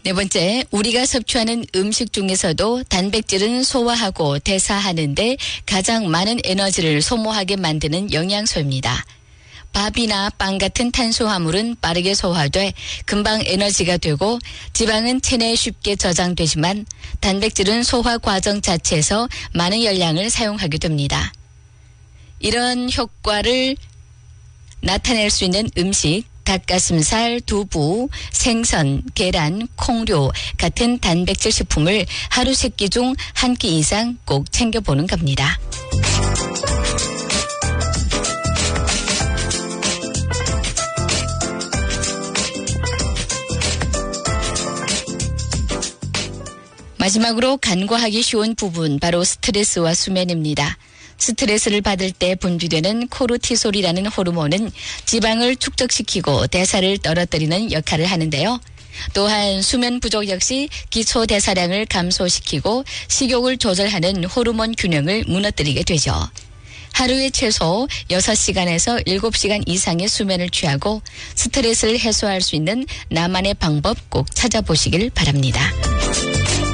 네 번째, 우리가 섭취하는 음식 중에서도 단백질은 소화하고 대사하는데 가장 많은 에너지를 소모하게 만드는 영양소입니다. 밥이나 빵 같은 탄수화물은 빠르게 소화돼 금방 에너지가 되고 지방은 체내에 쉽게 저장되지만 단백질은 소화 과정 자체에서 많은 열량을 사용하게 됩니다. 이런 효과를 나타낼 수 있는 음식, 닭가슴살, 두부, 생선, 계란, 콩류 같은 단백질 식품을 하루 3끼 중 1끼 이상 꼭 챙겨보는 겁니다. 마지막으로 간과하기 쉬운 부분, 바로 스트레스와 수면입니다. 스트레스를 받을 때 분비되는 코르티솔이라는 호르몬은 지방을 축적시키고 대사를 떨어뜨리는 역할을 하는데요. 또한 수면 부족 역시 기초 대사량을 감소시키고 식욕을 조절하는 호르몬 균형을 무너뜨리게 되죠. 하루에 최소 6시간에서 7시간 이상의 수면을 취하고 스트레스를 해소할 수 있는 나만의 방법 꼭 찾아보시길 바랍니다.